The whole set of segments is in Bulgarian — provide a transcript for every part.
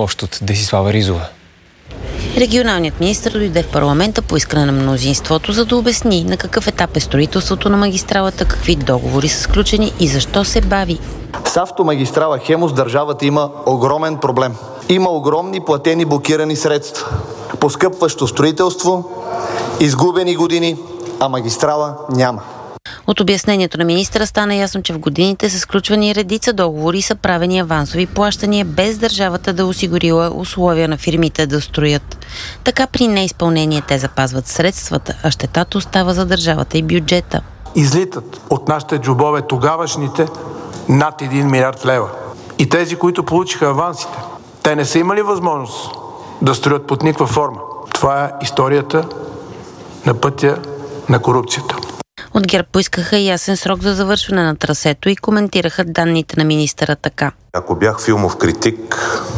нощ от Десислава Ризова. Регионалният министър дойде в парламента по искане на мнозинството, за да обясни на какъв етап е строителството на магистралата, какви договори са сключени и защо се бави. С автомагистрала Хемус държавата има огромен проблем. Има огромни платени блокирани средства, поскъпващо строителство, изгубени години, а магистрала няма. От обяснението на министъра стана ясно, че в годините са сключвани редица договори и са правени авансови плащания, без държавата да осигурила условия на фирмите да строят. Така при неизпълнение те запазват средствата, а щетата остава за държавата и бюджета. Излитат от нашите джобове тогавашните над 1 милиард лева. И тези, които получиха авансите, те не са имали възможност да строят под никаква форма. Това е историята на пътя на корупцията. От ГЕРБ поискаха ясен срок за завършване на трасето и коментираха данните на министъра така. Ако бях филмов критик,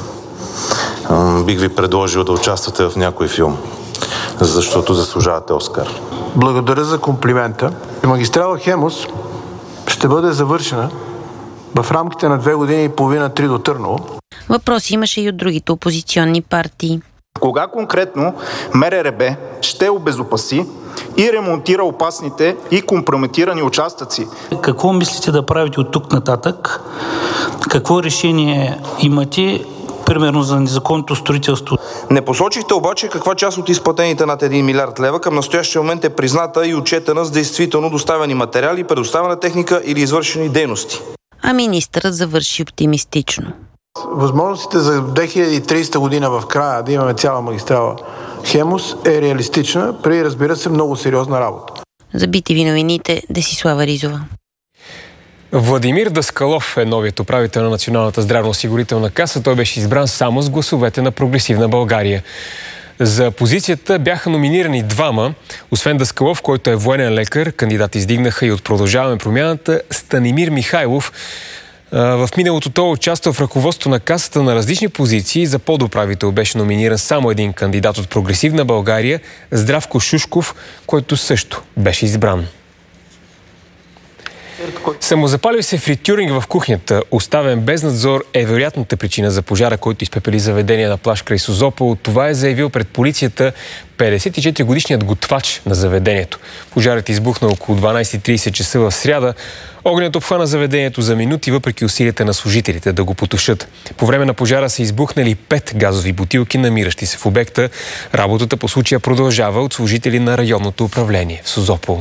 бих ви предложил да участвате в някой филм, защото заслужавате Оскар. Благодаря за комплимента. Магистрала Хемус ще бъде завършена в рамките на 2 години и половина, 3 до Търново. Въпроси имаше и от другите опозиционни партии. Кога конкретно МРРБ ще обезопаси и ремонтира опасните и компрометирани участъци? Какво мислите да правите от тук нататък? Какво решение имате, примерно за незаконното строителство? Не посочихте обаче каква част от изплатените над 1 милиард лева към настоящия момент е призната и отчетена с действително доставени материали, предоставена техника или извършени дейности. А министърът завърши оптимистично. Възможностите за 2030 година в края да имаме цяла магистрала Хемус е реалистична, при, разбира се, много сериозна работа. За BTV новините, Десислава Ризова. Владимир Даскалов е новият управител на Националната здравноосигурителна каса. Той беше избран само с гласовете на Прогресивна България. За позицията бяха номинирани двама. Освен Даскалов, който е военен лекар, кандидат издигнаха и от Продължаваме промяната Станимир Михайлов. В миналото той участва в ръководството на касата на различни позиции. За подуправител беше номиниран само един кандидат от Прогресивна България, Здравко Шушков, който също беше избран. Самозапалил се фритюринг в кухнята, оставен без надзор, е вероятната причина за пожара, който изпепели заведение на плаж край Созопол. Това е заявил пред полицията 54-годишният готвач на заведението. Пожарът избухна около 12:30 часа в сряда. Огнят обхвана заведението за минути, въпреки усилията на служителите да го потушат. По време на пожара са избухнали 5 газови бутилки, намиращи се в обекта. Работата по случая продължава от служители на районното управление в Созопол.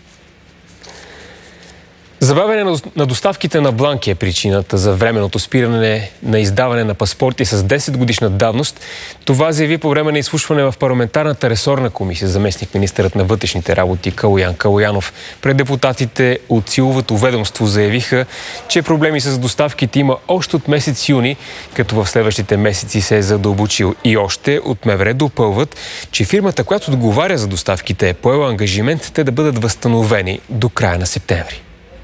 Забавяне на доставките на бланки е причината за временното спиране на издаване на паспорти с 10-годишна давност. Това заяви по време на изслушване в парламентарната ресорна комисия заместник-министърът на вътрешните работи Калоян Калоянов. Пред депутатите от силовото ведомство заявиха, че проблеми с доставките има още от месец юни, като в следващите месеци се е задълбочил. И още от МВР допълват, че фирмата, която отговаря за доставките, е поела ангажимент те да бъдат възстановени до края на септември.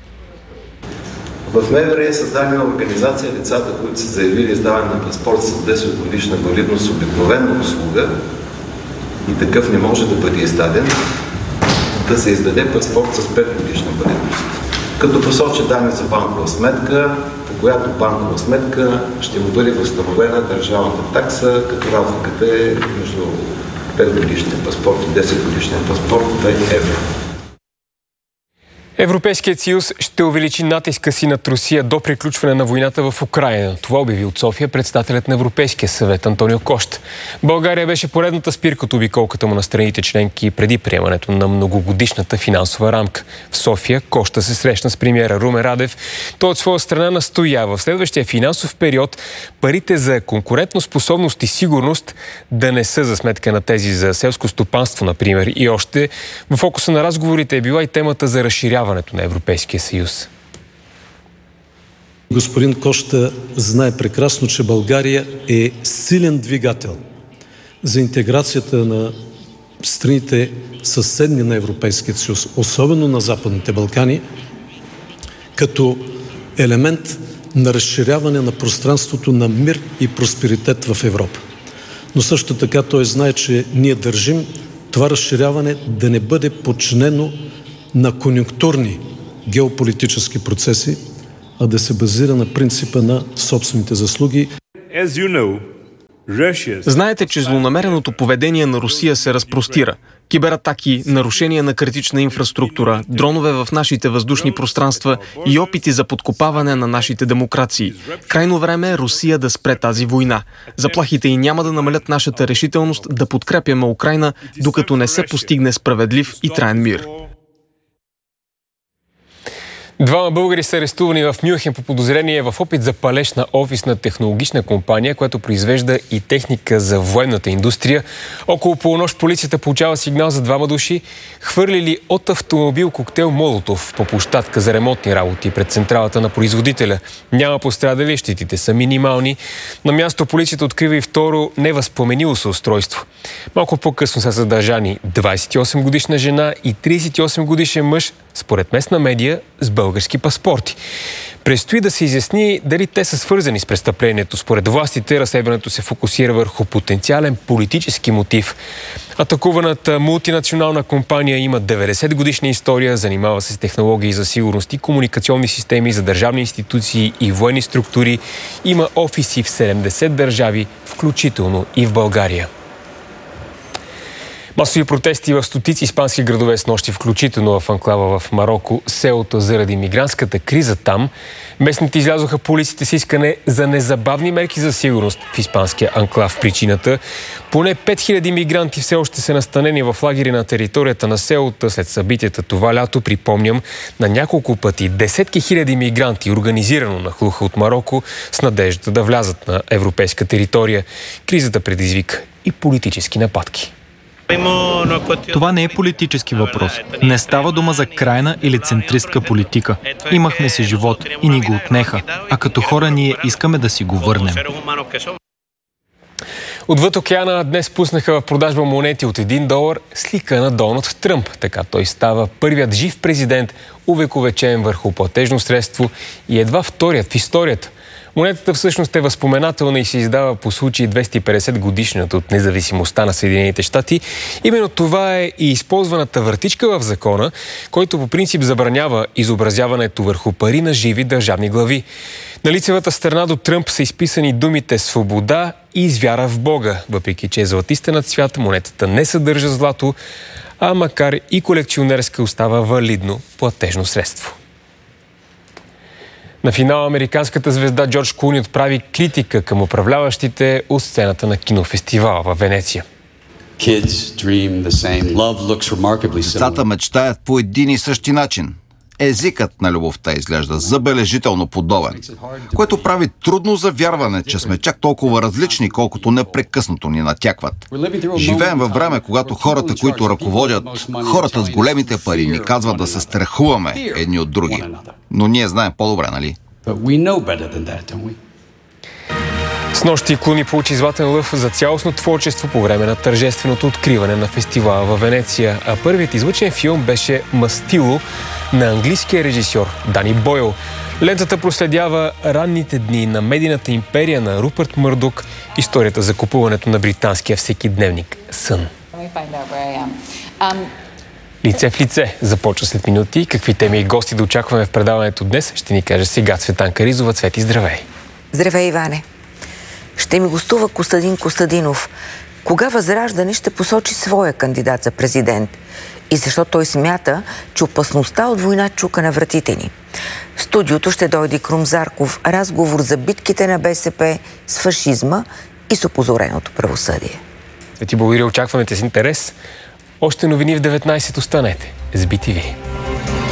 В МВР е създадена организация лицата, които са заявили издаване на паспорт с 10 годишна валидност, обикновена услуга и такъв не може да бъде издаден, да се издаде паспорт с 5 годишна валидност. Като посочи данни за банкова сметка, по която банкова сметка ще му бъде възстановена държавната такса, като разликата е между 5 годишния паспорт и 10 годишния паспорт 2 евро. Европейският съюз ще увеличи натиска си над Русия до приключване на войната в Украйна. Това обяви от София председателят на Европейския съвет Антонио Кошта. България беше поредната спирка от обиколката му на страните членки преди приемането на многогодишната финансова рамка. В София Кошта се срещна с премиера Румен Радев. Той от своя страна настоява в следващия финансов период парите за конкурентоспособност и сигурност да не са за сметка на тези за селско стопанство, например. И още в фокуса на разговорите е била и темата за разширяване на Европейския съюз. Господин Кошта знае прекрасно, че България е силен двигател за интеграцията на страните съседни на Европейския съюз, особено на Западните Балкани, като елемент на разширяване на пространството на мир и просперитет в Европа. Но също така той знае, че ние държим това разширяване да не бъде подчинено на конюнктурни геополитически процеси, а да се базира на принципа на собствените заслуги. As you know, Знаете, че злонамереното поведение на Русия се разпростира. Кибератаки, нарушения на критична инфраструктура, дронове в нашите въздушни пространства и опити за подкопаване на нашите демокрации. Крайно време е Русия да спре тази война. Заплахите й няма да намалят нашата решителност да подкрепяме Украйна, докато не се постигне справедлив и траен мир. Двама българи са арестувани в Мюнхен по подозрение в опит за палеж на офисна технологична компания, която произвежда и техника за военната индустрия. Около полунощ полицията получава сигнал за двама души, хвърлили от автомобил коктейл Молотов по площадка за ремонтни работи пред централата на производителя. Няма пострадали, щетите са минимални. На място полицията открива и второ невъзпоменило се устройство. Малко по-късно са задържани 28-годишна жена и 38-годишен мъж, според местна медия, с български паспорти. Предстои да се изясни дали те са свързани с престъплението. Според властите, разследването се фокусира върху потенциален политически мотив. Атакуваната мултинационална компания има 90-годишна история, занимава се с технологии за сигурност и комуникационни системи за държавни институции и военни структури. Има офиси в 70 държави, включително и в България. Масови протести в стотици испански градове с нощи, включително в анклава в Мароко, селото заради мигрантската криза там. Местните излязоха по улиците с искане за незабавни мерки за сигурност в испанския анклав. Причината: поне 5000 мигранти все още са настанени в лагери на територията на селото след събитията това лято. Припомням, на няколко пъти десетки хиляди мигранти организирано нахлуха от Мароко с надежда да влязат на европейска територия. Кризата предизвика и политически нападки. Това не е политически въпрос. Не става дума за крайна или центристка политика. Имахме си живот и ни го отнеха, а като хора ние искаме да си го върнем. Отвъд океана днес пуснаха в продажба монети от $1 с лика на Доналд Тръмп. Така той става първият жив президент, увековечен върху платежно средство и едва вторият в историята. Монетата всъщност е възпоменателна и се издава по случай 250 годишнината от независимостта на Съединените щати. Именно това е и използваната вратичка в закона, който по принцип забранява изобразяването върху пари на живи държавни глави. На лицевата страна до Тръмп са изписани думите «Свобода» и «Вяра в Бога». Въпреки че е златистен цвят, монетата не съдържа злато, а макар и колекционерска остава валидно платежно средство. На финала американската звезда Джордж Клуни отправи критика към управляващите от сцената на кинофестивала във Венеция. Децата мечтаят по един и същи начин. Езикът на любовта изглежда забележително подобен, което прави трудно за вярване, че сме чак толкова различни, колкото непрекъснато ни натякват. Живеем във време, когато хората, които ръководят, хората с големите пари, ни казват да се страхуваме едни от други. Но ние знаем по-добре, нали? С нощи Клуни получи златен лъв за цялостно творчество по време на тържественото откриване на фестивала във Венеция. А първият излъчен филм беше «Мастило» на английския режисьор Дани Бойл. Лентата проследява ранните дни на медийната империя на Рупърт Мърдок, историята за купуването на британския всекидневник «Сън». Лице в лице започва след минути. Какви теми и гости да очакваме в предаването днес, ще ни каже сега Цветанка Ризова. Цвети, здравей! Здравей, Иване! Ще ми гостува Костадин Костадинов. Кога Възраждане ще посочи своя кандидат за президент? И защо той смята, че опасността от война чука на вратите ни? В студиото ще дойде Крум Зарков. Разговор за битките на БСП с фашизма и с опозореното правосъдие. Ти благодаря, очакваме те с интерес. Още новини в 19. Останете с BTV.